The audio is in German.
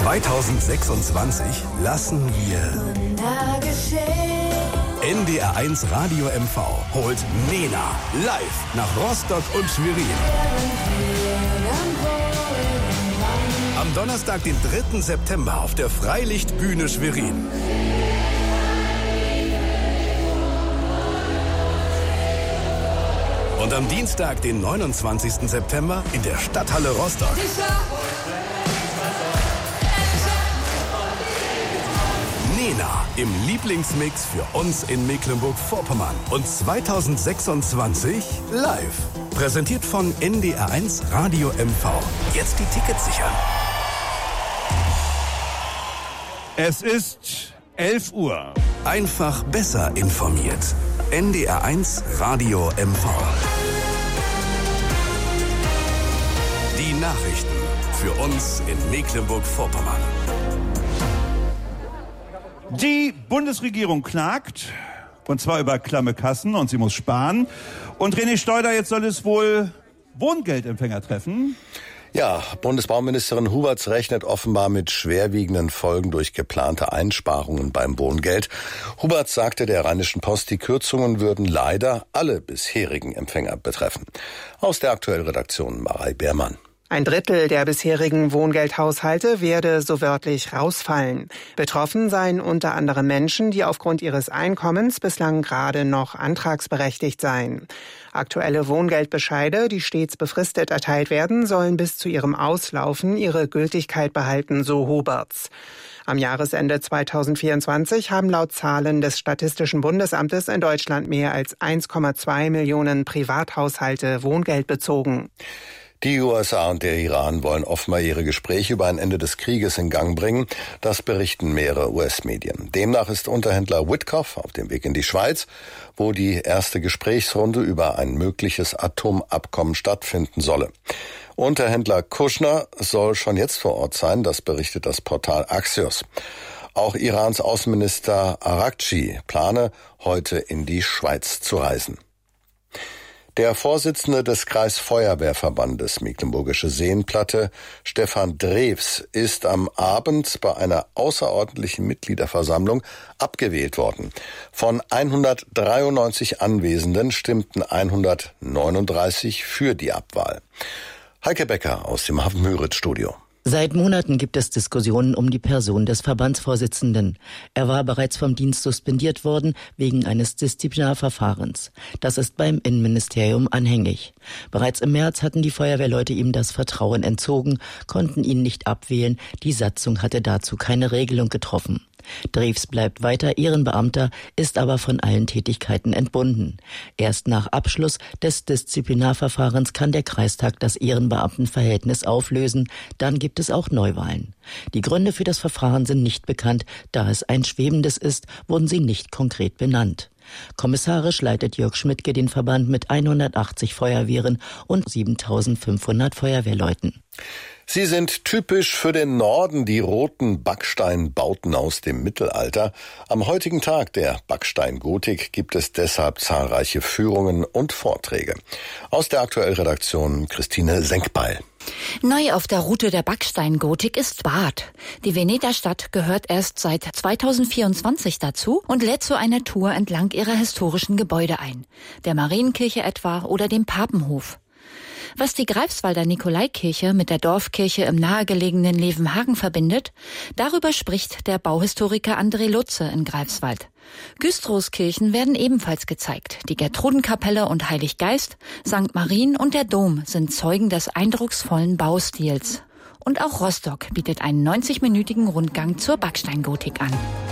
2026 lassen wir NDR1 Radio MV holt Nena live nach Rostock und Schwerin. Am Donnerstag, den 3. September auf der Freilichtbühne Schwerin. Und am Dienstag, den 29. September in der Stadthalle Rostock. Nena im Lieblingsmix für uns in Mecklenburg-Vorpommern. Und 2026 live. Präsentiert von NDR1 Radio MV. Jetzt die Tickets sichern. Es ist 11 Uhr. Einfach besser informiert. NDR1 Radio MV. Die Nachrichten für uns in Mecklenburg-Vorpommern. Die Bundesregierung klagt, und zwar über klamme Kassen, und sie muss sparen. Und René Steuder, jetzt soll es wohl Wohngeldempfänger treffen? Ja, Bundesbauministerin Huberts rechnet offenbar mit schwerwiegenden Folgen durch geplante Einsparungen beim Wohngeld. Huberts sagte der Rheinischen Post, die Kürzungen würden leider alle bisherigen Empfänger betreffen. Aus der Aktuellredaktion Marei Beermann. Ein Drittel der bisherigen Wohngeldhaushalte werde so wörtlich rausfallen. Betroffen seien unter anderem Menschen, die aufgrund ihres Einkommens bislang gerade noch antragsberechtigt seien. Aktuelle Wohngeldbescheide, die stets befristet erteilt werden, sollen bis zu ihrem Auslaufen ihre Gültigkeit behalten, so Huberts. Am Jahresende 2024 haben laut Zahlen des Statistischen Bundesamtes in Deutschland mehr als 1,2 Millionen Privathaushalte Wohngeld bezogen. Die USA und der Iran wollen offenbar ihre Gespräche über ein Ende des Krieges in Gang bringen. Das berichten mehrere US-Medien. Demnach ist Unterhändler Witkoff auf dem Weg in die Schweiz, wo die erste Gesprächsrunde über ein mögliches Atomabkommen stattfinden solle. Unterhändler Kushner soll schon jetzt vor Ort sein, das berichtet das Portal Axios. Auch Irans Außenminister Araghchi plane, heute in die Schweiz zu reisen. Der Vorsitzende des Kreisfeuerwehrverbandes Mecklenburgische Seenplatte, Stefan Drews, ist am Abend bei einer außerordentlichen Mitgliederversammlung abgewählt worden. Von 193 Anwesenden stimmten 139 für die Abwahl. Heike Becker aus dem Hafen-Müritz-Studio. Seit Monaten gibt es Diskussionen um die Person des Verbandsvorsitzenden. Er war bereits vom Dienst suspendiert worden wegen eines Disziplinarverfahrens. Das ist beim Innenministerium anhängig. Bereits im März hatten die Feuerwehrleute ihm das Vertrauen entzogen, konnten ihn nicht abwählen. Die Satzung hatte dazu keine Regelung getroffen. Drews bleibt weiter Ehrenbeamter, ist aber von allen Tätigkeiten entbunden. Erst nach Abschluss des Disziplinarverfahrens kann der Kreistag das Ehrenbeamtenverhältnis auflösen, dann gibt es auch Neuwahlen. Die Gründe für das Verfahren sind nicht bekannt, da es ein schwebendes ist, wurden sie nicht konkret benannt. Kommissarisch leitet Jörg Schmidtke den Verband mit 180 Feuerwehren und 7.500 Feuerwehrleuten. Sie sind typisch für den Norden, die roten Backsteinbauten aus dem Mittelalter. Am heutigen Tag der Backsteingotik gibt es deshalb zahlreiche Führungen und Vorträge. Aus der Aktuellredaktion Christine Senkbeil. Neu auf der Route der Backsteingotik ist Barth. Die Veneter Stadt gehört erst seit 2024 dazu und lädt zu einer Tour entlang ihrer historischen Gebäude ein. Der Marienkirche etwa oder dem Papenhof. Was die Greifswalder Nikolaikirche mit der Dorfkirche im nahegelegenen Levenhagen verbindet, darüber spricht der Bauhistoriker André Lutze in Greifswald. Güstrows-Kirchen werden ebenfalls gezeigt. Die Gertrudenkapelle und Heiliggeist, St. Marien und der Dom sind Zeugen des eindrucksvollen Baustils. Und auch Rostock bietet einen 90-minütigen Rundgang zur Backsteingotik an.